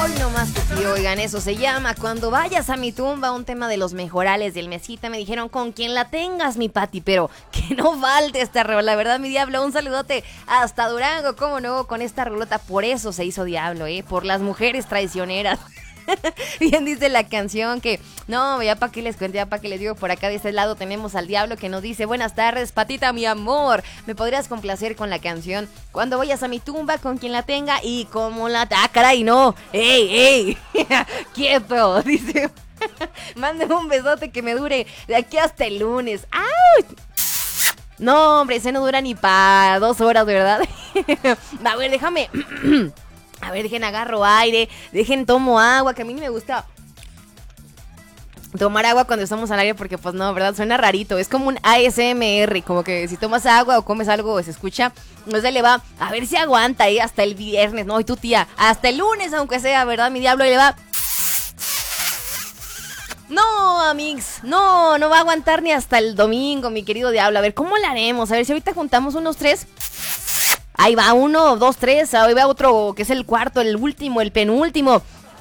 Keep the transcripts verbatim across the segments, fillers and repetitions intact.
Hoy nomás que sí, oigan, eso se llama Cuando vayas a mi tumba, un tema de los mejorales del Mesita. Me dijeron con quien la tengas, mi Pati, pero que no falte esta rola. La verdad, mi Diablo, un saludote hasta Durango, cómo no, con esta rolota. Por eso se hizo Diablo, eh, por las mujeres traicioneras. Bien dice la canción que, no, ya para qué les cuento, ya para qué les digo, por acá de este lado tenemos al Diablo que nos dice, buenas tardes, Patita, mi amor, ¿me podrías complacer con la canción Cuando vayas a mi tumba, con quien la tenga y como la... Ah, caray, no, ey, ey, quieto, dice, mándeme un besote que me dure de aquí hasta el lunes. ¡Ay! No, hombre, ese no dura ni para dos horas, ¿verdad? A ver, déjame... A ver, dejen agarro aire, dejen tomo agua, que a mí no me gusta tomar agua cuando estamos al aire porque pues no, ¿verdad? Suena rarito, es como un A S M R, como que si tomas agua o comes algo se escucha, no se le va, a ver si aguanta, ¿eh? Hasta el viernes, no, y tu tía, hasta el lunes aunque sea, ¿verdad? Mi Diablo, y le va... No, amigos, no, no va a aguantar ni hasta el domingo, mi querido Diablo. A ver, ¿cómo le haremos? A ver si ahorita juntamos unos tres... Ahí va uno, dos, tres, ahí va otro que es el cuarto, el último, el penúltimo.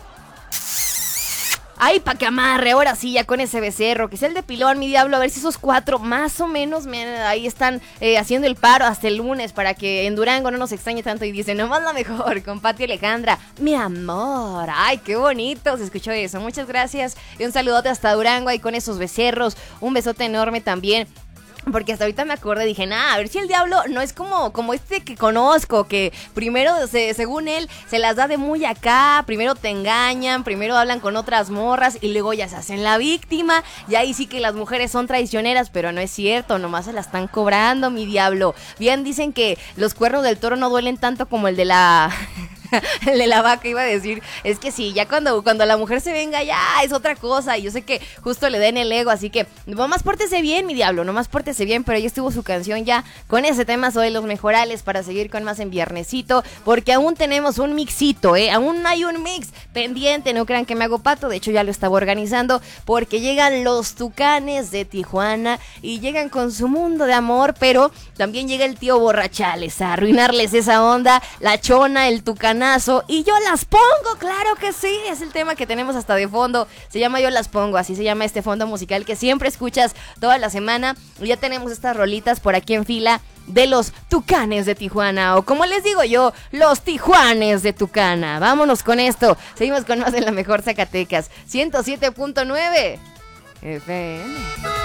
Ay, pa' que amarre, ahora sí, ya con ese becerro, que es el de pilón, mi Diablo, a ver si esos cuatro más o menos me, ahí están eh, haciendo el paro hasta el lunes para que en Durango no nos extrañe tanto y dice, nomás la mejor, con Pati Alejandra, mi amor, ay, qué bonito, se escuchó eso, muchas gracias, y un saludote hasta Durango ahí con esos becerros, un besote enorme también. Porque hasta ahorita me acordé, dije, nah, a ver si el Diablo no es como, como este que conozco, que primero, se, según él, se las da de muy acá, primero te engañan, primero hablan con otras morras y luego ya se hacen la víctima, y ahí sí que las mujeres son traicioneras, pero no es cierto, nomás se la están cobrando, mi Diablo. Bien dicen que los cuernos del toro no duelen tanto como el de la... el de la vaca, iba a decir, es que sí, ya cuando, cuando la mujer se venga ya es otra cosa, y yo sé que justo le den el ego, así que nomás pórtese bien, mi Diablo, nomás pórtese bien, pero ya estuvo su canción ya con ese tema sobre los mejorales para seguir con más en viernesito, porque aún tenemos un mixito, eh, aún hay un mix pendiente, no crean que me hago pato, de hecho ya lo estaba organizando, porque llegan los Tucanes de Tijuana y llegan con su mundo de amor, pero también llega el tío Borrachales a arruinarles esa onda, la chona, el tucán, y yo las pongo, claro que sí, es el tema que tenemos hasta de fondo, se llama Yo las pongo, así se llama este fondo musical que siempre escuchas toda la semana, y ya tenemos estas rolitas por aquí en fila de los Tucanes de Tijuana, o como les digo yo, los Tijuanes de Tucana. Vámonos con esto, seguimos con más en la mejor Zacatecas, ciento siete punto nueve F M.